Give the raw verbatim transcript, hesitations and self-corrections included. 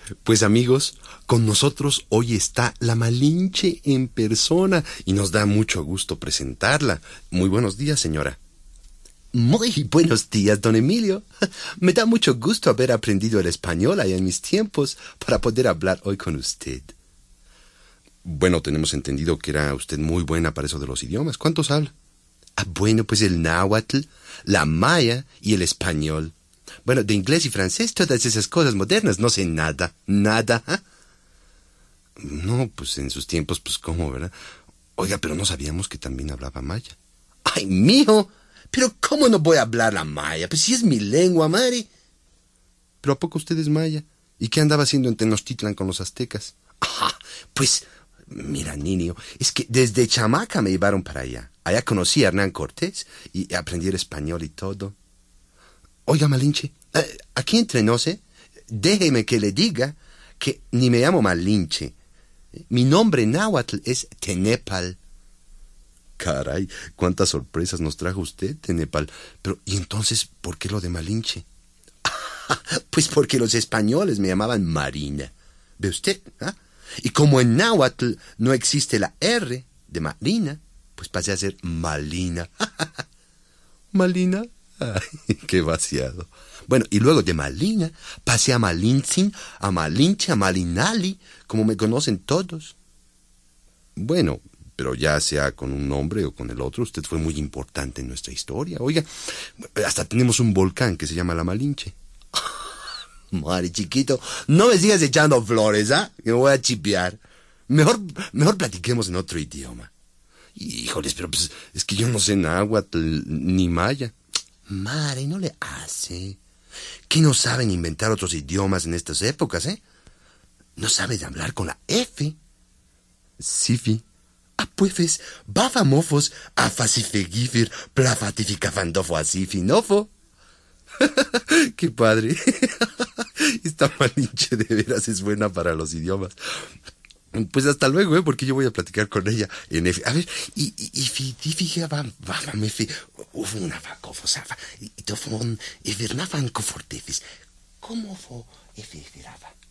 Pues amigos, con nosotros hoy está la Malinche en persona y nos da mucho gusto presentarla. Muy buenos días, señora. Muy buenos días, don Emilio. Me da mucho gusto haber aprendido el español allá en mis tiempos para poder hablar hoy con usted. Bueno, tenemos entendido que era usted muy buena para eso de los idiomas. ¿Cuántos habla? Ah, bueno, pues el náhuatl, la maya y el español. Bueno, de inglés y francés, todas esas cosas modernas, no sé nada, nada. ¿eh? No, pues en sus tiempos, pues cómo, ¿verdad? Oiga, pero no sabíamos que también hablaba maya. Ay, mijo, pero ¿cómo no voy a hablar la maya? Pues si es mi lengua, madre. ¿Pero a poco usted es maya? ¿Y qué andaba haciendo en Tenochtitlan con los aztecas? Ah, pues, mira, niño, es que desde chamaca me llevaron para allá. Allá conocí a Hernán Cortés y aprendí el español y todo. Oiga, Malinche, eh, aquí entre nos, ¿eh? Déjeme que le diga que ni me llamo Malinche. Mi nombre náhuatl es Tenepal. Caray, cuántas sorpresas nos trajo usted, Tenepal. Pero, ¿y entonces por qué lo de Malinche? Pues porque los españoles me llamaban Marina. ¿Ve usted? ¿Ah? Y como en náhuatl no existe la R de Marina, pues pasé a ser Malina. ¿Malina? Ay, qué vaciado. Bueno, y luego de Malina pasé a Malintzin, a Malinche, a Malinali, como me conocen todos. Bueno, pero ya sea con un nombre o con el otro, usted fue muy importante en nuestra historia. Oiga, hasta tenemos un volcán que se llama la Malinche. Madre chiquito, no me sigas echando flores, ¿ah? ¿eh? Que me voy a chipear. Mejor, mejor platiquemos en otro idioma. Híjoles, pero pues es que yo no sé náhuatl ni maya. Madre, no le hace. ¿Qué no saben inventar otros idiomas en estas épocas, eh? ¿No saben hablar con la F? Sifi. Ah, pues, bafamofos, afasifegifir, plafatificafandofo asifinofo. ¡Qué padre! Esta Malinche de veras es buena para los idiomas. Pues hasta luego, ¿eh? Porque yo voy a platicar con ella en F. A ver, y, y, y, fi, di, fi, va, va, va, me fi, uf, una va, cofo, safa, y tofon, y vernafan, cofortefis. ¿Cómo fo, efe, firava?